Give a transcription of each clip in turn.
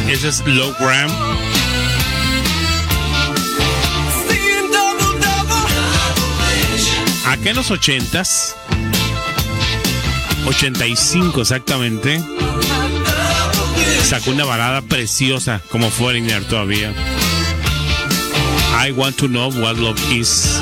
Ese es Low Gram. Acá en los 80s, 85 exactamente, sacó una balada preciosa como Foreigner todavía. I Want to Know What Love Is.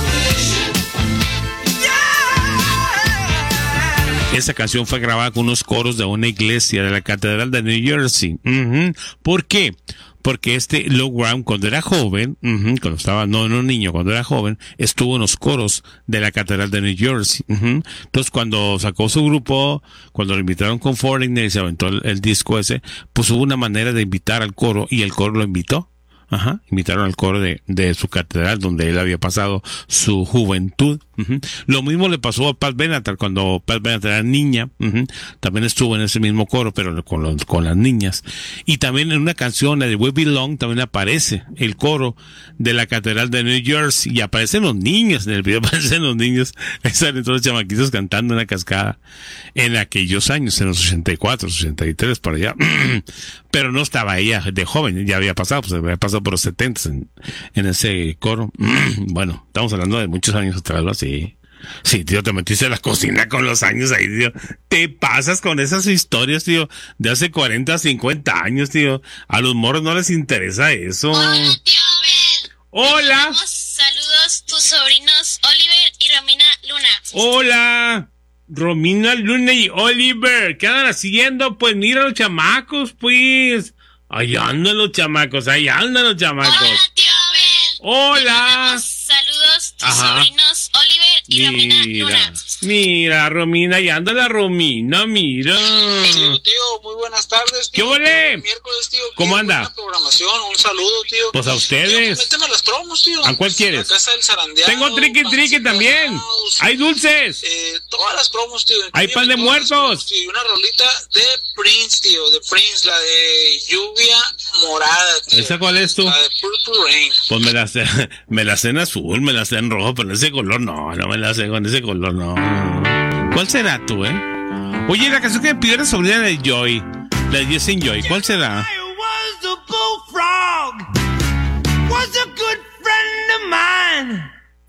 Esa canción fue grabada con unos coros de una iglesia de la Catedral de New Jersey. ¿Por qué? Porque Lou Gramm, cuando era joven, cuando estaba, no un niño, cuando era joven, estuvo en los coros de la Catedral de New Jersey. Entonces, cuando sacó su grupo, cuando lo invitaron con Foreigner y se aventó el disco ese, pues hubo una manera de invitar al coro y el coro lo invitó. Invitaron al coro de su catedral donde él había pasado su juventud. Lo mismo le pasó a Pat Benatar cuando Pat Benatar era niña. También estuvo en ese mismo coro, pero con las niñas. Y también en una canción, la de We Belong, también aparece el coro de la catedral de New Jersey y aparecen los niños, en el video aparecen los niños, salen todos los chamaquitos cantando una cascada en aquellos años, en los 84, 83, por allá. Pero no estaba ella de joven, ya había pasado, pues había pasado por los 70 en ese coro. Bueno, estamos hablando de muchos años atrás, ¿no? Sí. Sí, tío, te metiste a la cocina con los años ahí, tío. Te pasas con esas historias, tío, de hace 40, 50 años, tío. A los morros no les interesa eso. Hola, tío Abel. Hola. Saludos, tus sobrinos Oliver y Romina Luna. Hola. Romina Luna y Oliver, ¿qué andan haciendo? Pues mira los chamacos, pues. Ahí andan los chamacos, Hola, tío Abel. Hola. Saludos, tus sobrinos Oliver y Romina Luna. Mira, Romina, y anda la Romina, mira. Tío, muy buenas tardes, tío. ¿Qué ole? Miércoles, tío. ¿Cómo anda? Buena programación, un saludo, tío. Pues a ustedes. Tío, méteme las promos, tío. ¿A cuál quieres? La casa del zarandeado. Tengo triqui también. Hay dulces. Todas las promos, tío. Hay pan de muertos. Y una rolita de Prince, tío. De Prince, la de Lluvia Morada, tío. ¿Esa cuál es tú? La de Purple Rain. Pues me la sé en azul, me la sé en rojo, pero en ese color no me la sé con ese color, no. ¿Cuál será tú, Oye, la canción que me pidió la sobrina de Joy, la de Yes and Joy, ¿cuál será?